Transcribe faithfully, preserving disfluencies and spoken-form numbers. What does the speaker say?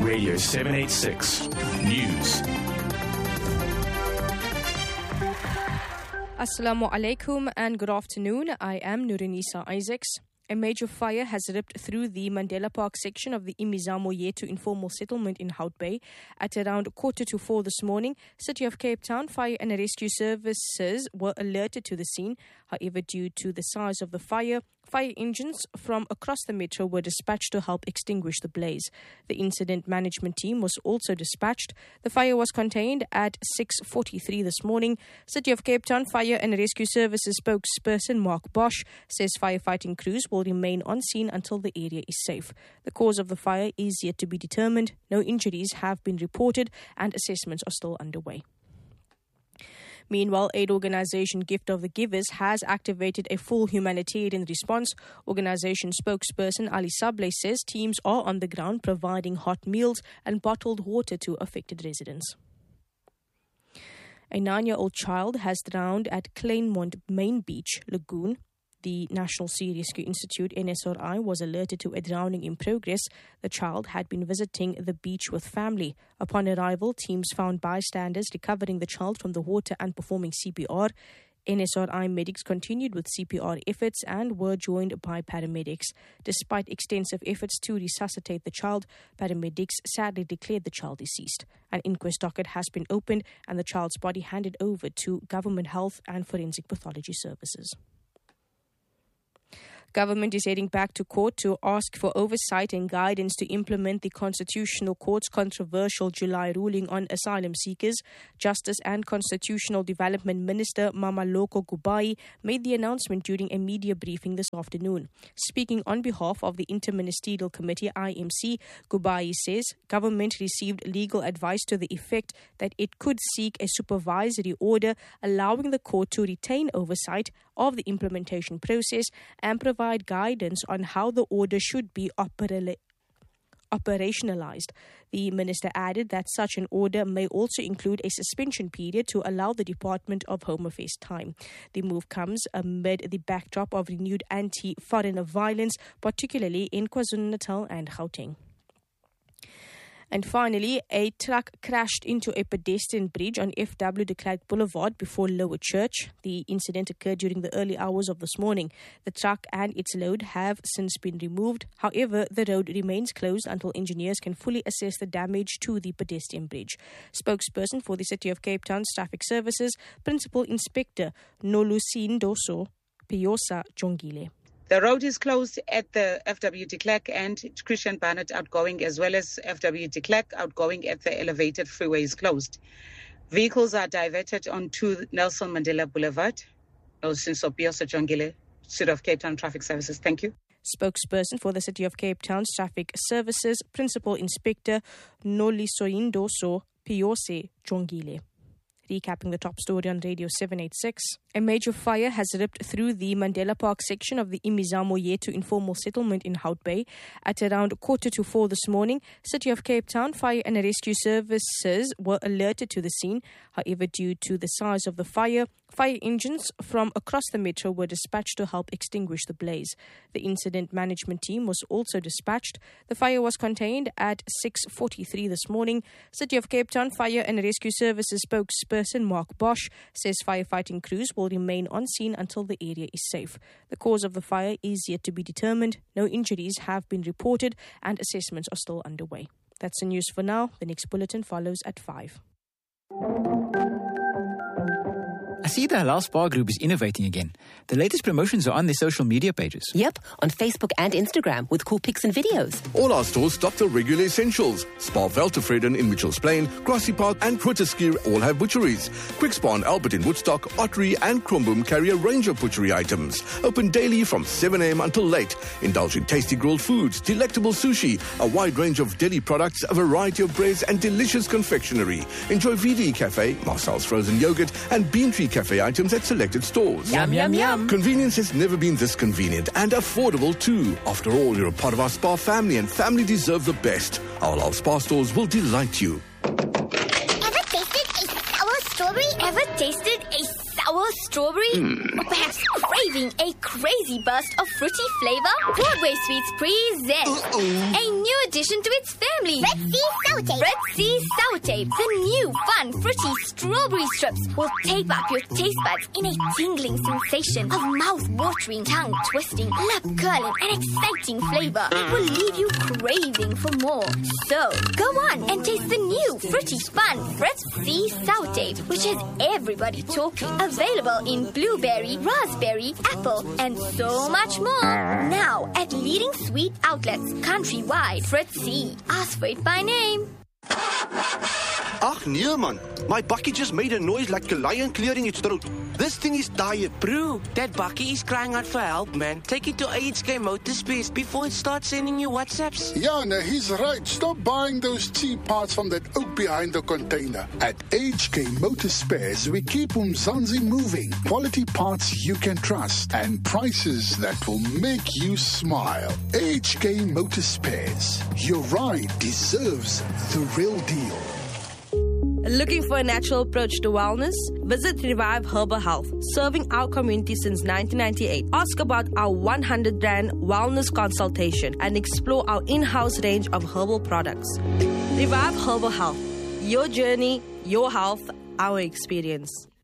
Radio seven eighty-six News. Assalamu alaikum and good afternoon. I am Nurinisa Isaacs. A major fire has ripped through the Mandela Park section of the Imizamo Yetu informal settlement in Hout Bay. At around quarter to four this morning, City of Cape Town Fire and Rescue Services were alerted to the scene. However, due to the size of the fire, fire engines from across the metro were dispatched to help extinguish the blaze. The incident management team was also dispatched. The fire was contained at six forty-three this morning. City of Cape Town Fire and Rescue Services spokesperson Mark Bosch says firefighting crews will remain on scene until the area is safe. The cause of the fire is yet to be determined. No injuries have been reported and assessments are still underway. Meanwhile, aid organisation Gift of the Givers has activated a full humanitarian response. Organisation spokesperson Ali Sable says teams are on the ground providing hot meals and bottled water to affected residents. A nine-year-old child has drowned at Kleinmond Main Beach Lagoon. The National Sea Rescue Institute, N S R I, was alerted to a drowning in progress. The child had been visiting the beach with family. Upon arrival, teams found bystanders recovering the child from the water and performing C P R. N S R I medics continued with C P R efforts and were joined by paramedics. Despite extensive efforts to resuscitate the child, paramedics sadly declared the child deceased. An inquest docket has been opened and the child's body handed over to Government Health and Forensic Pathology Services. Government is heading back to court to ask for oversight and guidance to implement the Constitutional Court's controversial July ruling on asylum seekers. Justice and Constitutional Development Minister Mamaloko Gubai made the announcement during a media briefing this afternoon. Speaking on behalf of the Interministerial Committee I M C, Gubai says government received legal advice to the effect that it could seek a supervisory order allowing the court to retain oversight of the implementation process and provide guidance on how the order should be opera- operationalized. The minister added that such an order may also include a suspension period to allow the Department of Home Affairs time. The move comes amid the backdrop of renewed anti-foreigner violence, particularly in KwaZulu-Natal and Gauteng. And finally, a truck crashed into a pedestrian bridge on F W de Klerk Boulevard before Lower Church. The incident occurred during the early hours of this morning. The truck and its load have since been removed. However, the road remains closed until engineers can fully assess the damage to the pedestrian bridge. Spokesperson for the City of Cape Town's Traffic Services, Principal Inspector Nolusindoso Piosa Jongile. The road is closed at the F W de Klerk and Christian Barnett outgoing, as well as F W de Klerk outgoing at the elevated freeway is closed. Vehicles are diverted onto Nelson Mandela Boulevard. Nolusindoso Jongile, City of Cape Town Traffic Services. Thank you. Spokesperson for the City of Cape Town's Traffic Services, Principal Inspector Nolusindoso Piosa Jongile. Recapping the top story on Radio seven eighty-six. A major fire has ripped through the Mandela Park section of the Imizamo Yetu informal settlement in Hout Bay. At around quarter to four this morning, City of Cape Town Fire and Rescue Services were alerted to the scene. However, due to the size of the fire, fire engines from across the metro were dispatched to help extinguish the blaze. The incident management team was also dispatched. The fire was contained at six forty-three this morning. City of Cape Town Fire and Rescue Services spokesperson Mark Bosch says firefighting crews will remain on scene until the area is safe. The cause of the fire is yet to be determined. No injuries have been reported and assessments are still underway. That's the news for now. The next bulletin follows at five. I see the Halal Spa Group is innovating again. The latest promotions are on their social media pages. Yep, on Facebook and Instagram with cool pics and videos. All our stores stock the regular essentials. Spa Veltevreden in Mitchells Plain, Grassy Park and Grooteskier all have butcheries. Quick Spa and Albert in Woodstock, Ottery and Kromboom carry a range of butchery items. Open daily from seven a.m. until late. Indulge in tasty grilled foods, delectable sushi, a wide range of deli products, a variety of breads and delicious confectionery. Enjoy V D Cafe, Marcel's frozen yogurt and Bean Tree Cafe items at selected stores. Yum, yum, yum. Convenience has never been this convenient and affordable too. After all, you're a part of our spa family and family deserve the best. Our Halal Spa stores will delight you. Ever tasted a sour strawberry? Ever tasted a sour strawberry? Mm. Or perhaps craving a crazy burst of fruity flavor? Broadway Sweets presents Uh-oh. a new edition addition to its family. Red Sea Sour Tape. Red Sea Sour Tape. The new, fun, fruity strawberry strips will tape up your taste buds in a tingling sensation of mouth-watering, tongue-twisting, lip-curling, and exciting flavor. It will leave you craving for more. So, go on and taste the new, fruity, fun, Red Sea Sour Tape, which has everybody talking. Available in blueberry, raspberry, apple, and so much more. Now at leading sweet outlets countrywide. Fritz C. Ask for it by name. Ach nee man, my bakkie just made a noise like a lion clearing its throat. This thing is tired. Bro, that bakkie is crying out for help, man. Take it to H K Motorspares before it starts sending you WhatsApps. Yeah, no, he's right. Stop buying those cheap parts from that oak behind the container. At H K Motorspares, we keep Umzansi moving. Quality parts you can trust and prices that will make you smile. H K Motorspares. Your ride deserves the real deal. Looking for a natural approach to wellness? Visit Revive Herbal Health, serving our community since nineteen ninety-eight. Ask about our one hundred rand wellness consultation and explore our in-house range of herbal products. Revive Herbal Health. Your journey, your health, our experience.